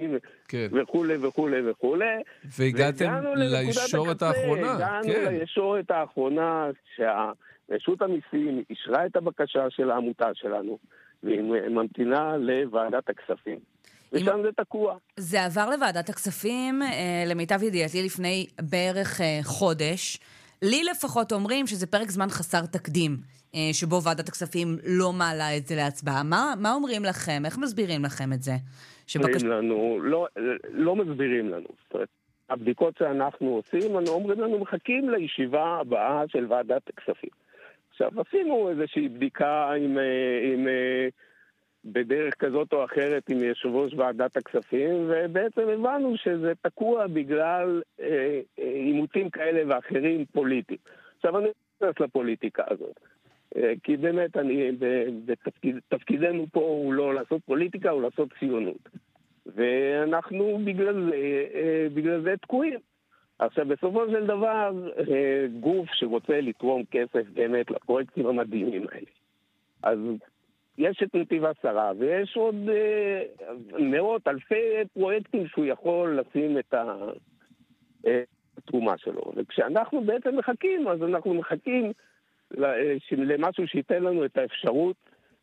המסיעים כן. וכולי וכולי וכולי. והגעתם לישורת האחרונה. הגענו לישורת האחרונה שהרשות המסים אישרה את הבקשה של העמותה שלנו, והיא ממתינה לוועדת הכספים. ושם זה תקוע. זה עבר לוועדת הכספים, למיטב ידיעתי לפני בערך חודש. לי לפחות אומרים שזה פרק זמן חסר תקדים, שבו ועדת הכספים לא מעלה את זה להצבעה. מה אומרים לכם? איך מסבירים לכם את זה? לא מסבירים לנו. זאת אומרת, הבדיקות שאנחנו עושים, אומרים לנו, מחכים לישיבה הבאה של ועדת הכספים. עכשיו, עשינו איזושהי בדיקה עם בדרך כזאת או אחרת עם יושב ראש ועדת הכספים, ובעצם הבנו שזה תקוע בגלל עימותים כאלה ואחרים פוליטיים. עכשיו אני נכנס לפוליטיקה הזאת, כי באמת תפקידנו פה הוא לא לעשות פוליטיקה, הוא לעשות ציונות. ואנחנו בגלל זה תקועים. עכשיו בסופו של דבר, גוף שרוצה לתרום כסף באמת לפרויקטים המדהימים האלה. אז יש את נתיב 10, ויש עוד מאות, אלפי פרויקטים שהוא יכול לשים את התרומה שלו. וכשאנחנו בעצם מחכים, אז אנחנו מחכים למשהו שייתן לנו את האפשרות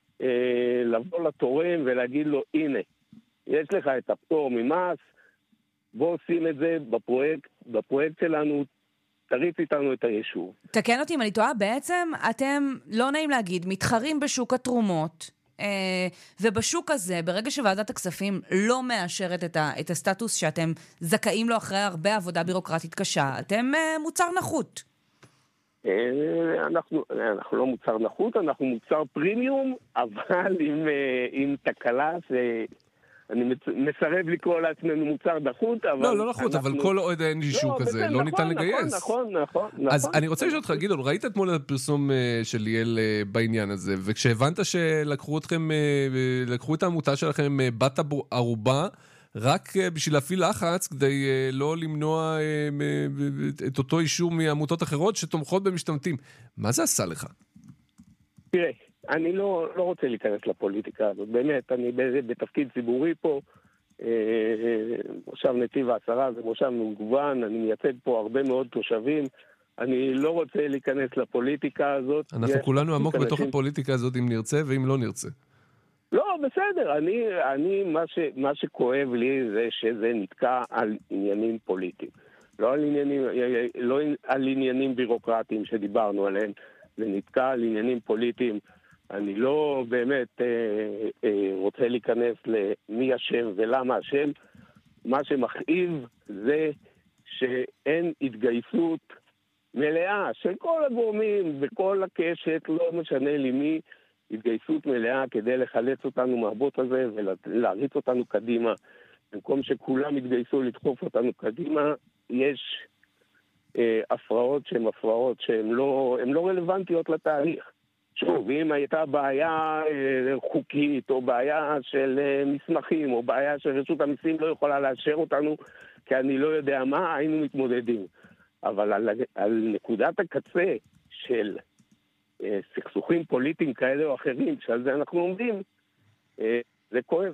לבוא לתורם ולהגיד לו, הנה, יש לך את הפטור ממס, בוא עושים את זה בפרויקט שלנו, תריץ איתנו את היישוב. תקן אותי אם אני טועה, בעצם אתם, לא נעים להגיד, מתחרים בשוק התרומות, ובשוק הזה, ברגע שוועדת הכספים לא מאשרת את הסטטוס שאתם זכאים לו אחרי הרבה עבודה בירוקרטית קשה, אתם מוצר נחות. אנחנו לא מוצר נחות, אנחנו מוצר פרימיום, אבל עם תקלה אני מסרב לקרוא לעצמנו מוצר נחות, אבל... לא נחות, אבל כל עוד אין אישו כזה, לא ניתן לגייס. נכון. אז אני רוצה לשאול אותך, גדעון, ראית אתמול את הפרסום של ליאל בעניין הזה, וכשהבנת שלקחו אתכם, לקחו את העמותה שלכם בת ערובה, רק בשביל להפעיל לחץ, כדי לא למנוע את אותו אישור מעמותות אחרות שתומכות במשתמטים. מה זה עשה לך? תראה, אני לא רוצה להיכנס לפוליטיקה הזאת, באמת, אני בתפקיד ציבורי פה, מושב נתיב 10 זה מושב מגוון, אני מייצג פה הרבה מאוד תושבים, אני לא רוצה להיכנס לפוליטיקה הזאת. אנחנו כולנו עמוק בתוך הפוליטיקה הזאת אם נרצה ואם לא נרצה. לא, בסדר, מה שכואב לי זה שזה נתקע על עניינים פוליטיים, לא על עניינים בירוקרטיים שדיברנו עליהם, זה נתקע על עניינים פוליטיים. אני לא באמת רוצה להיכנס למי השם ולמה השם. מה שמכאיב זה שאין התגייסות מלאה של כל הגורמים וכל הקשת, לא משנה לי מי, התגייסות מלאה כדי לחלץ אותנו מהבוט הזה ולהריץ אותנו קדימה. במקום שכולם התגייסו לדחוף אותנו קדימה, יש הפרעות שהן לא רלוונטיות לתהליך. שוב, אם הייתה בעיה חוקית, או בעיה של מסמכים, או בעיה שרשות המסים לא יכולה לאשר אותנו, כי אני לא יודע מה, היינו מתמודדים. אבל על נקודת הקצה של סכסוכים פוליטיים כאלה או אחרים, שעל זה אנחנו עומדים, זה כואב.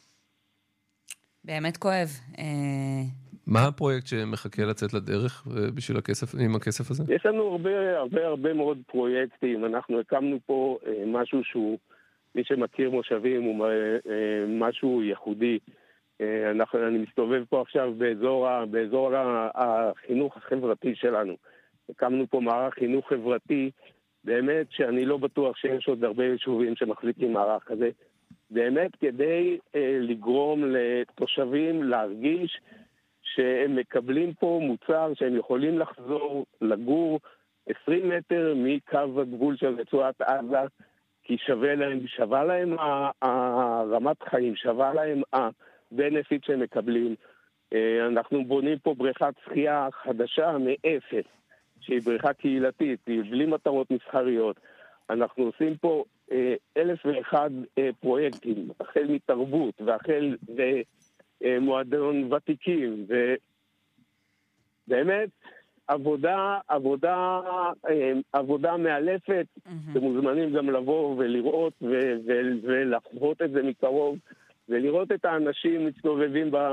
באמת כואב. מה הפרויקט שמחכה לצאת לדרך בשביל עם הכסף הזה? יש לנו הרבה מאוד פרויקטים. אנחנו הקמנו פה משהו שהוא, מי שמכיר מושבים, הוא משהו ייחודי. אני מסתובב פה עכשיו באזור החינוך החברתי שלנו. הקמנו פה מערך חינוך חברתי, באמת שאני לא בטוח שיש עוד הרבה יישובים שמחזיקים מערך כזה. באמת כדי לגרום לתושבים להרגיש שהם מקבלים פה מוצר שהם יכולים לחזור לגור 20 מטר מקו הגבול של רצועת עזה, כי שווה להם הרמת חיים, שווה להם הבנפיט שהם מקבלים. אנחנו בונים פה בריכת שחייה חדשה מאפס, שהיא בריכה קהילתית, היא בלי מטרות מסחריות. אנחנו עושים פה 1,001 פרויקטים, החל מתרבות והחל מועדון ותיקים, ובאמת עבודה מאלפת. אתם מוזמנים גם לבוא ולראות ולחוות את זה מקרוב, ולראות את האנשים מסתובבים